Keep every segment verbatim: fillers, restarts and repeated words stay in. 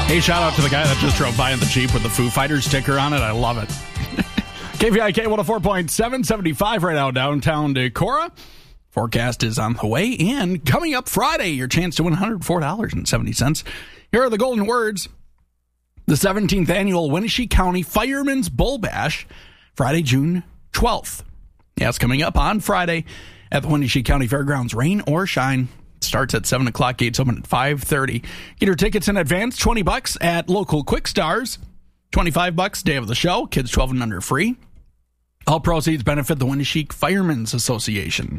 Hey, shout out to the guy that just drove by in the Jeep with the Foo Fighters sticker on it. I love it. K V I K one oh four point seven, seventy-five right now downtown Decorah. Forecast is on the way. And coming up Friday, your chance to win one hundred four dollars and seventy cents. Here are the golden words. The seventeenth annual Wenatchee County Firemen's Bull Bash, Friday, June twelfth. Yeah, it's coming up on Friday at the Wenatchee County Fairgrounds. Rain or shine. Starts at seven o'clock, gates open at five thirty. Get your tickets in advance, twenty bucks at local Quick Stars, twenty-five bucks day of the show, kids twelve and under free. All proceeds benefit the Wenatchee Firemen's Association.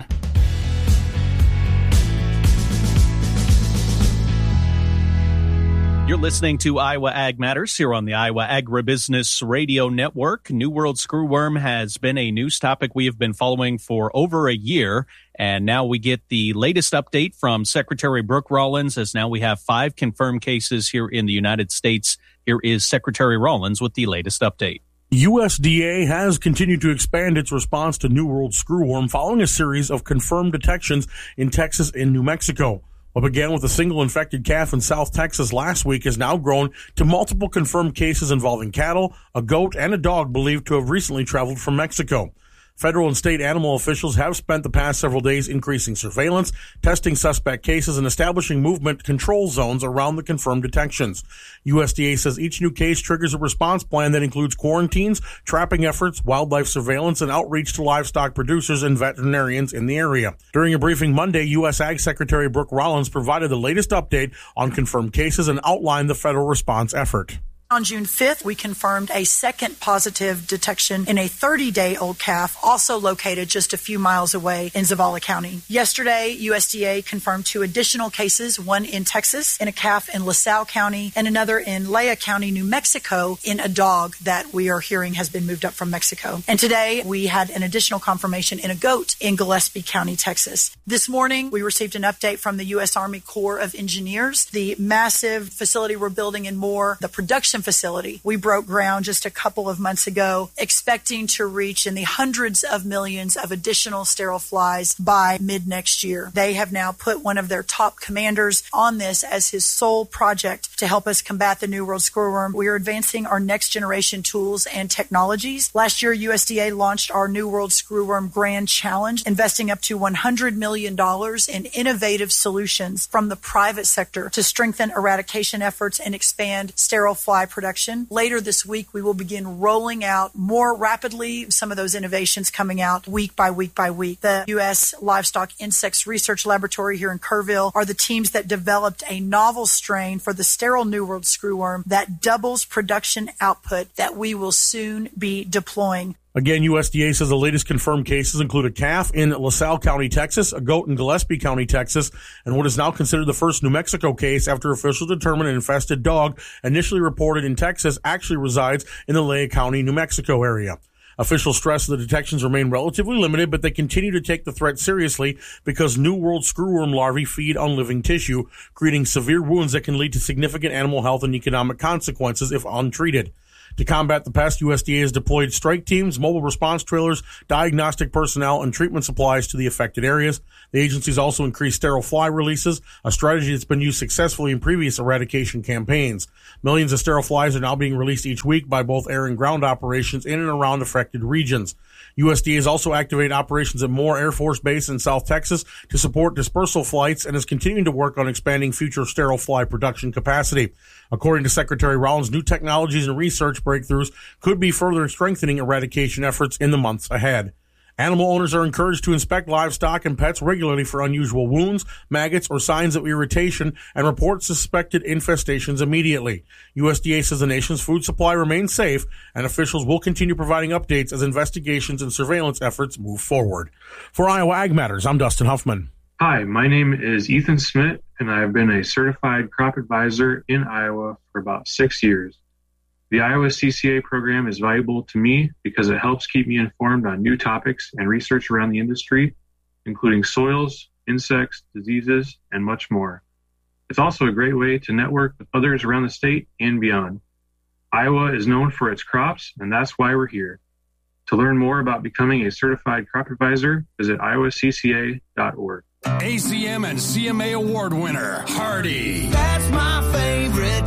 You're listening to Iowa Ag Matters here on the Iowa Agribusiness Radio Network. New World Screwworm has been a news topic we have been following for over a year, and now we get the latest update from Secretary Brooke Rollins, as now we have five confirmed cases here in the United States. Here is Secretary Rollins with the latest update. U S D A has continued to expand its response to New World Screwworm following a series of confirmed detections in Texas and New Mexico. What began with a single infected calf in South Texas last week has now grown to multiple confirmed cases involving cattle, a goat, and a dog believed to have recently traveled from Mexico. Federal and state animal officials have spent the past several days increasing surveillance, testing suspect cases, and establishing movement control zones around the confirmed detections. U S D A says each new case triggers a response plan that includes quarantines, trapping efforts, wildlife surveillance, and outreach to livestock producers and veterinarians in the area. During a briefing Monday, U S Ag Secretary Brooke Rollins provided the latest update on confirmed cases and outlined the federal response effort. On June fifth, we confirmed a second positive detection in a thirty-day-old calf, also located just a few miles away in Zavala County. Yesterday, U S D A confirmed two additional cases, one in Texas in a calf in LaSalle County and another in Lea County, New Mexico, in a dog that we are hearing has been moved up from Mexico. And today, we had an additional confirmation in a goat in Gillespie County, Texas. This morning, we received an update from the U S Army Corps of Engineers. The massive facility we're building in Moore, the production facility. We broke ground just a couple of months ago, expecting to reach in the hundreds of millions of additional sterile flies by mid next year. They have now put one of their top commanders on this as his sole project to help us combat the New World Screwworm. We are advancing our next generation tools and technologies. Last year, U S D A launched our New World Screwworm Grand Challenge, investing up to one hundred million dollars in innovative solutions from the private sector to strengthen eradication efforts and expand sterile fly production. Later this week, we will begin rolling out more rapidly some of those innovations coming out week by week by week. The U S Livestock Insects Research Laboratory here in Kerrville are the teams that developed a novel strain for the sterile New World Screwworm that doubles production output that we will soon be deploying. Again, U S D A says the latest confirmed cases include a calf in LaSalle County, Texas, a goat in Gillespie County, Texas, and what is now considered the first New Mexico case after officials determined an infested dog initially reported in Texas actually resides in the Lea County, New Mexico area. Officials stress the detections remain relatively limited, but they continue to take the threat seriously because New World Screwworm larvae feed on living tissue, creating severe wounds that can lead to significant animal health and economic consequences if untreated. To combat the pest, U S D A has deployed strike teams, mobile response trailers, diagnostic personnel, and treatment supplies to the affected areas. The agency's also increased sterile fly releases, a strategy that's been used successfully in previous eradication campaigns. Millions of sterile flies are now being released each week by both air and ground operations in and around affected regions. U S D A has also activated operations at Moore Air Force Base in South Texas to support dispersal flights and is continuing to work on expanding future sterile fly production capacity. According to Secretary Rollins, new technologies and research breakthroughs could be further strengthening eradication efforts in the months ahead. Animal owners are encouraged to inspect livestock and pets regularly for unusual wounds, maggots, or signs of irritation and report suspected infestations immediately. U S D A says the nation's food supply remains safe, and officials will continue providing updates as investigations and surveillance efforts move forward. For Iowa Ag Matters, I'm Dustin Huffman. Hi, my name is Ethan Smith, and I've been a certified crop advisor in Iowa for about six years. The Iowa C C A program is valuable to me because it helps keep me informed on new topics and research around the industry, including soils, insects, diseases, and much more. It's also a great way to network with others around the state and beyond. Iowa is known for its crops, and that's why we're here. To learn more about becoming a certified crop advisor, visit iowa c c a dot org. A C M and C M A award winner, Hardy. That's my favorite country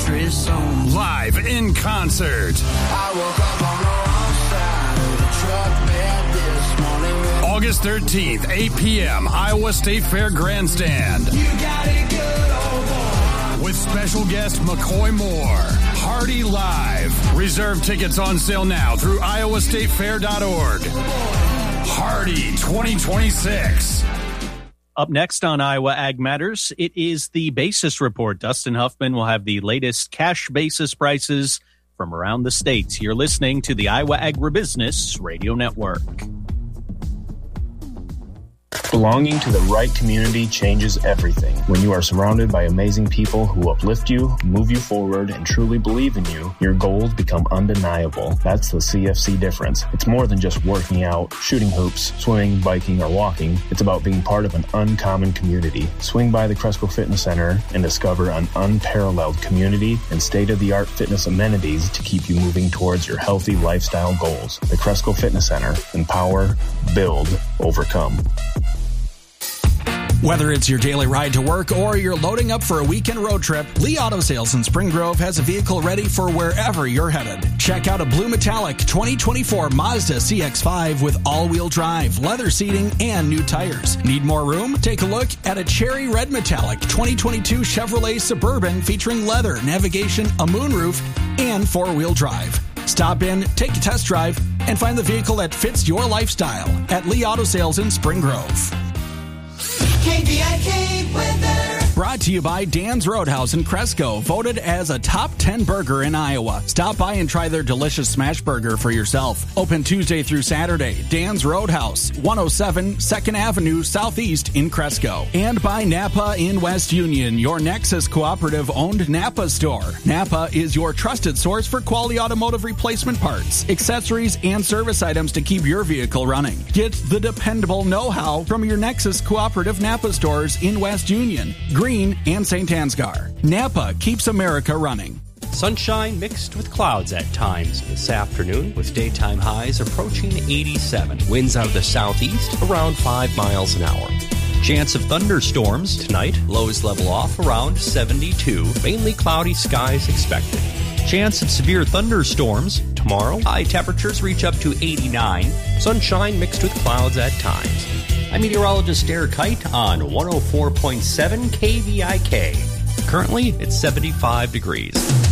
country song. Live in concert. I woke up on the wrong side of the truck bed this morning. August thirteenth, eight p.m., Iowa State Fair Grandstand. You got it good, old boy. With special guest McCoy Moore. Hardy Live. Reserve tickets on sale now through iowa state fair dot org. Hardy twenty twenty-six. Up next on Iowa Ag Matters, it is the Basis Report. Dustin Huffman will have the latest cash basis prices from around the states. You're listening to the Iowa Agribusiness Radio Network. Belonging to the right community changes everything. When you are surrounded by amazing people who uplift you, move you forward, and truly believe in you, your goals become undeniable. That's the C F C difference. It's more than just working out, shooting hoops, swimming, biking, or walking. It's about being part of an uncommon community. Swing by the Cresco Fitness Center and discover an unparalleled community and state-of-the-art fitness amenities to keep you moving towards your healthy lifestyle goals. The Cresco Fitness Center. Empower, build, overcome. Whether it's your daily ride to work or you're loading up for a weekend road trip, Lee Auto Sales in Spring Grove has a vehicle ready for wherever you're headed. Check out a blue metallic twenty twenty-four Mazda C X five with all-wheel drive, leather seating, and new tires. Need more room? Take a look at a cherry red metallic twenty twenty-two Chevrolet Suburban featuring leather, navigation, a moonroof, and four-wheel drive. Stop in, take a test drive, and find the vehicle that fits your lifestyle at Lee Auto Sales in Spring Grove. K V I K weather. Brought to you by Dan's Roadhouse in Cresco, voted as a top ten burger in Iowa. Stop by and try their delicious smash burger for yourself. Open Tuesday through Saturday. Dan's Roadhouse, one oh seven second Avenue Southeast in Cresco. And by Napa in West Union, your Nexus Cooperative-owned Napa store. Napa is your trusted source for quality automotive replacement parts, accessories, and service items to keep your vehicle running. Get the dependable know-how from your Nexus Cooperative Napa stores in West Union, Green, and Saint Ansgar. Napa keeps America running. Sunshine mixed with clouds at times this afternoon, with daytime highs approaching eighty-seven. Winds out of the southeast around five miles an hour. Chance of thunderstorms tonight. Lows level off around seventy-two. Mainly cloudy skies expected. Chance of severe thunderstorms tomorrow. High temperatures reach up to eighty-nine. Sunshine mixed with clouds at times. I'm meteorologist Derek Kite on one oh four point seven K V I K. Currently, it's seventy-five degrees.